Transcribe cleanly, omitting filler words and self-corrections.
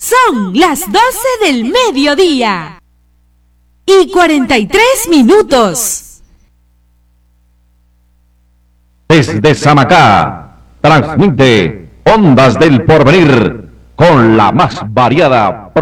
Son las 12 del mediodía y 43 minutos. Desde Samacá, transmite Ondas del Porvenir con la más variada